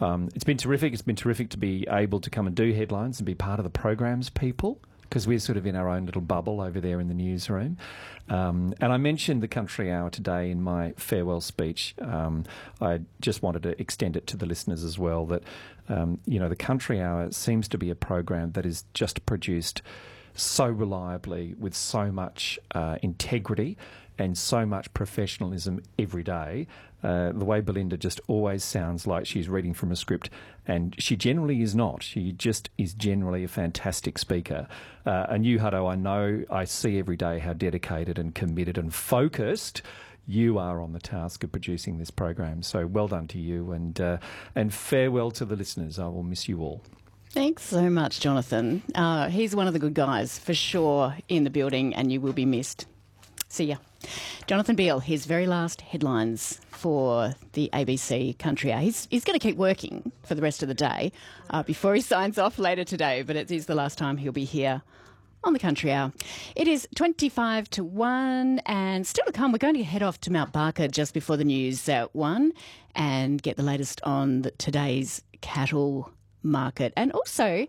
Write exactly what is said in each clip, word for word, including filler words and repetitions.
um, it's been terrific. It's been terrific to be able to come and do headlines and be part of the programs, people, because we're sort of in our own little bubble over there in the newsroom. Um, and I mentioned the Country Hour today in my farewell speech. Um, I just wanted to extend it to the listeners as well, that, um, you know, the Country Hour seems to be a program that is just produced so reliably with so much uh, integrity and so much professionalism every day. Uh, the way Belinda just always sounds like she's reading from a script, and she generally is not. She just is generally a fantastic speaker. Uh, and you, Hutto, I know, I see every day how dedicated and committed and focused you are on the task of producing this program. So well done to you, and uh, and farewell to the listeners. I will miss you all. Thanks so much, Jonathan. Uh, he's one of the good guys for sure in the building, and you will be missed. See ya. Jonathan Beale, his very last headlines for the A B C Country Hour. He's, he's going to keep working for the rest of the day uh, before he signs off later today, but it is the last time he'll be here on the Country Hour. It is twenty-five to one, and still to come, we're going to head off to Mount Barker just before the news at one and get the latest on the, today's cattle market, and also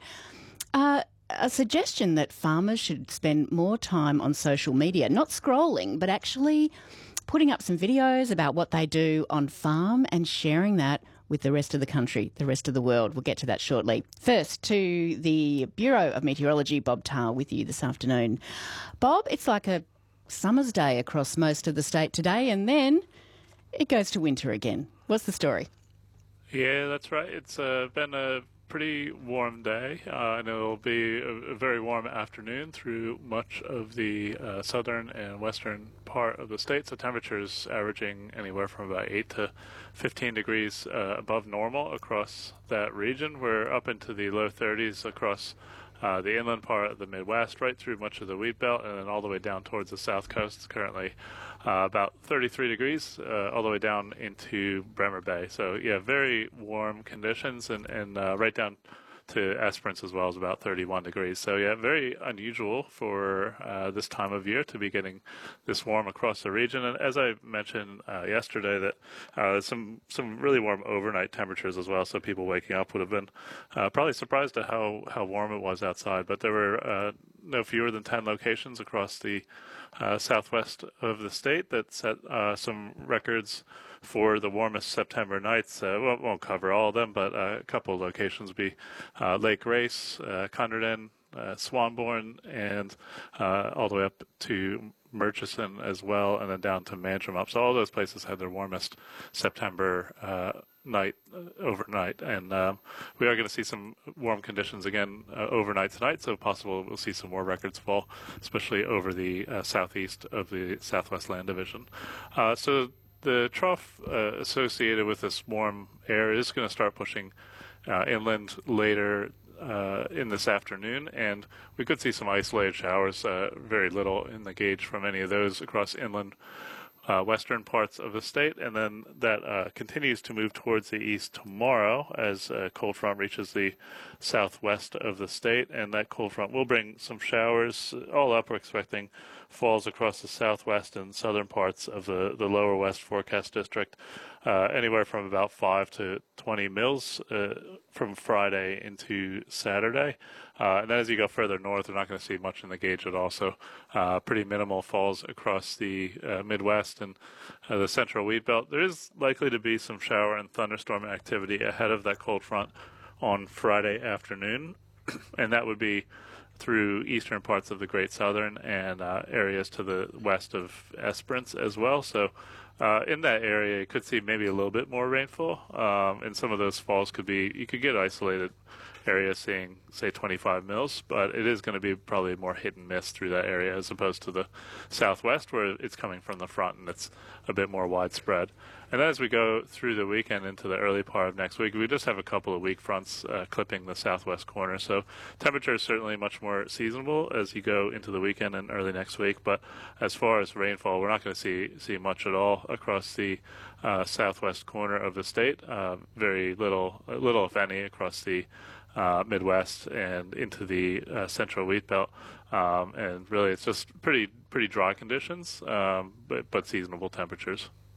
uh, a suggestion that farmers should spend more time on social media, not scrolling, but actually putting up some videos about what they do on farm and sharing that with the rest of the country, the rest of the world. We'll get to that shortly. First, to the Bureau of Meteorology, Bob Tarr with you this afternoon. Bob, it's like a summer's day across most of the state today, and then it goes to winter again. What's the story? Yeah, that's right. It's uh, been a pretty warm day, uh, and it'll be a, a very warm afternoon through much of the uh, southern and western part of the state. So temperatures averaging anywhere from about eight to fifteen degrees uh, above normal across that region. We're up into the low thirties across Uh, the inland part of the Midwest, right through much of the wheat belt, and then all the way down towards the south coast. It's currently uh, about thirty-three degrees, uh, all the way down into Bremer Bay. So, yeah, very warm conditions, and, and uh, right down to Esperance as well is about thirty-one degrees. So, yeah, very unusual for uh, this time of year to be getting this warm across the region. And as I mentioned uh, yesterday, that uh, some some really warm overnight temperatures as well. So people waking up would have been uh, probably surprised at how, how warm it was outside. But there were uh, no fewer than ten locations across the uh, southwest of the state that set uh, some records for the warmest September nights. Uh, won't, won't cover all of them, but uh, a couple of locations would be uh, Lake Race, uh, Connerton, uh, Swanbourne, and uh, all the way up to Murchison as well, and then down to Mantrem. So all those places had their warmest September uh, night uh, overnight, and um, we are going to see some warm conditions again uh, overnight tonight. So possible we'll see some more records fall, especially over the uh, southeast of the Southwest Land Division. Uh, so the trough uh, associated with this warm air is going to start pushing uh, inland later uh, in this afternoon, and we could see some isolated showers, uh, very little in the gauge from any of those across inland uh, western parts of the state, and then that uh, continues to move towards the east tomorrow as a cold front reaches the southwest of the state, and that cold front will bring some showers. All up, we're expecting falls across the southwest and southern parts of the, the lower west forecast district, uh, anywhere from about five to twenty mils uh, from Friday into Saturday. Uh, and then as you go further north, we're not going to see much in the gauge at all. So uh, pretty minimal falls across the uh, Midwest and uh, the central wheat belt. There is likely to be some shower and thunderstorm activity ahead of that cold front on Friday afternoon, and that would be through eastern parts of the Great Southern and uh, areas to the west of Esperance as well. So uh, in that area, you could see maybe a little bit more rainfall, um, and some of those falls could be, you could get isolated areas seeing, say, twenty-five mils, but it is going to be probably more hit and miss through that area as opposed to the southwest where it's coming from the front and it's a bit more widespread. And as we go through the weekend into the early part of next week, we just have a couple of weak fronts uh, clipping the southwest corner. So temperature is certainly much more seasonable as you go into the weekend and early next week. But as far as rainfall, we're not going to see see much at all across the uh, southwest corner of the state. Uh, very little, little if any, across the uh, Midwest and into the uh, central wheat belt. Um, and really, it's just pretty pretty dry conditions, um, but but seasonable temperatures.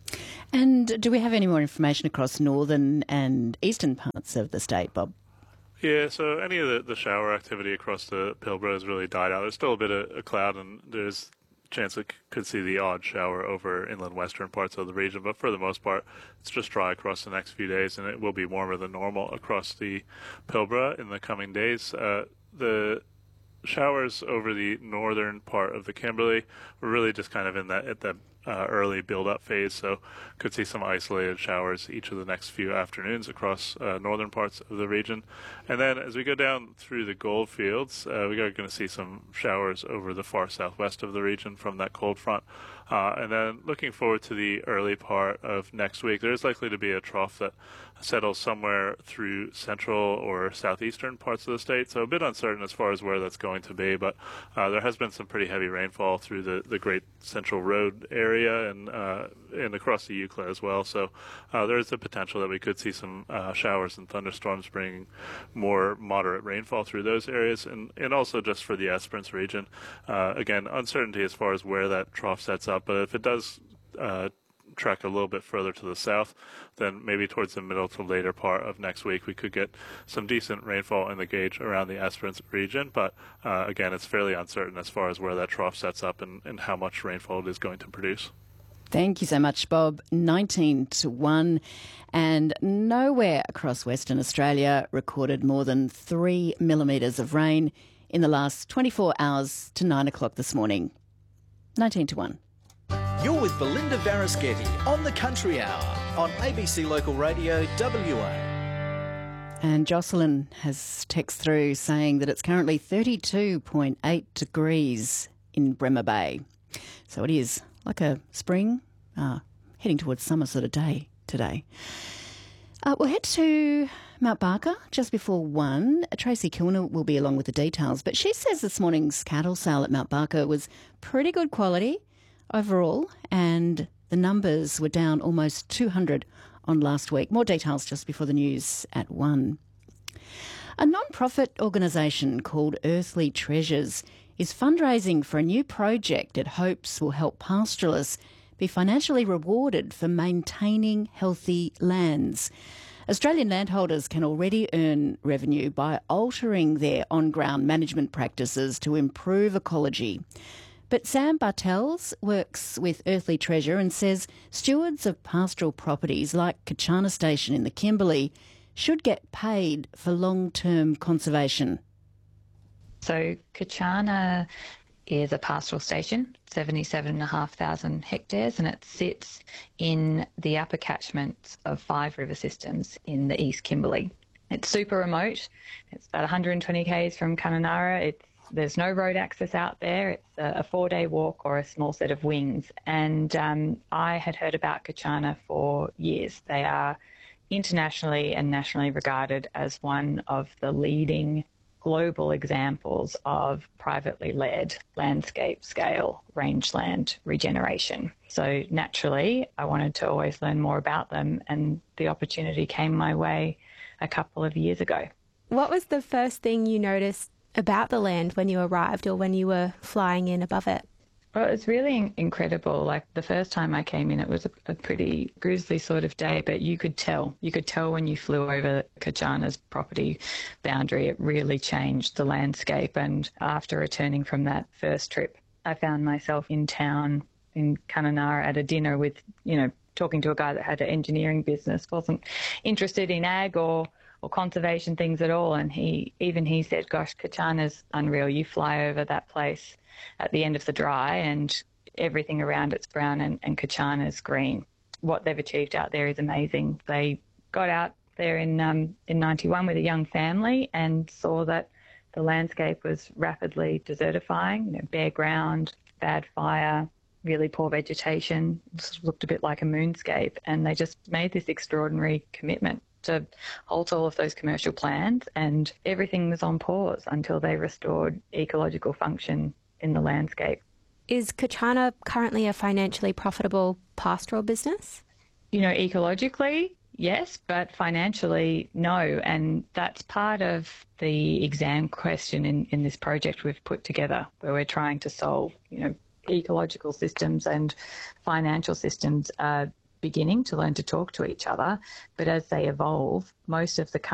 And do we have any more information across northern and eastern parts of the state, Bob? Yeah, so any of the, the shower activity across the Pilbara has really died out. There's still a bit of a cloud, and there's a chance it could see the odd shower over inland western parts of the region, but for the most part, it's just dry across the next few days, and it will be warmer than normal across the Pilbara in the coming days. Uh, the showers over the northern part of the Kimberley were really just kind of in that at that uh, early build-up phase, so could see some isolated showers each of the next few afternoons across uh, northern parts of the region. And then as we go down through the goldfields, uh, we are going to see some showers over the far southwest of the region from that cold front. Uh, and then looking forward to the early part of next week, there is likely to be a trough that settles somewhere through central or southeastern parts of the state, so a bit uncertain as far as where that's going to be, but uh, there has been some pretty heavy rainfall through the, the Great Central Road area and uh, and across the Euclid as well, so uh, there is the potential that we could see some uh, showers and thunderstorms bringing more moderate rainfall through those areas, and, and also just for the Esperance region. Uh, again, uncertainty as far as where that trough sets up, but if it does uh, track a little bit further to the south, then maybe towards the middle to later part of next week we could get some decent rainfall in the gauge around the Esperance region, but uh, again, it's fairly uncertain as far as where that trough sets up and, and how much rainfall it is going to produce. Thank you so much, Bob. nineteen to one, and nowhere across Western Australia recorded more than three millimetres of rain in the last twenty-four hours to nine o'clock this morning. nineteen to one. You're with Belinda Varasketti on the Country Hour on A B C Local Radio W A. And Jocelyn has text through saying that it's currently thirty-two point eight degrees in Bremer Bay. So it is like a spring, uh, heading towards summer sort of day today. Uh, we'll head to Mount Barker just before one. Tracy Kilner will be along with the details, but she says this morning's cattle sale at Mount Barker was pretty good quality overall, and the numbers were down almost two hundred on last week. More details just before the news at one. A non-profit organisation called Earthly Treasures is fundraising for a new project it hopes will help pastoralists be financially rewarded for maintaining healthy lands. Australian landholders can already earn revenue by altering their on-ground management practices to improve ecology. But Sam Bartels works with Earthly Treasure and says stewards of pastoral properties like Kachana Station in the Kimberley should get paid for long-term conservation. So Kachana is a pastoral station, seventy-seven thousand five hundred hectares, and it sits in the upper catchments of five river systems in the East Kimberley. It's super remote. It's about one hundred twenty kays from Kununurra. It's There's no road access out there. It's a, a four-day walk or a small set of wings. And um, I had heard about Kachana for years. They are internationally and nationally regarded as one of the leading global examples of privately led landscape scale rangeland regeneration. So naturally, I wanted to always learn more about them, and the opportunity came my way a couple of years ago. What was the first thing you noticed about the land when you arrived or when you were flying in above it? Well, it's really incredible. Like the first time I came in, it was a, a pretty grisly sort of day, but you could tell. You could tell when you flew over Kachana's property boundary. It really changed the landscape. And after returning from that first trip, I found myself in town in Kununurra at a dinner with, you know, talking to a guy that had an engineering business, wasn't interested in ag or or conservation things at all. And he even he said, gosh, Kachana's unreal. You fly over that place at the end of the dry and everything around it's brown and, and Kachana's green. What they've achieved out there is amazing. They got out there in um, in ninety-one with a young family and saw that the landscape was rapidly desertifying, you know, bare ground, bad fire, really poor vegetation. It looked a bit like a moonscape, and they just made this extraordinary commitment to halt all of those commercial plans, and everything was on pause until they restored ecological function in the landscape. Is Kachana currently a financially profitable pastoral business? You know, ecologically, yes, but financially, no. And that's part of the exam question in, in this project we've put together, where we're trying to solve, you know, ecological systems and financial systems are beginning to learn to talk to each other, but as they evolve, most of the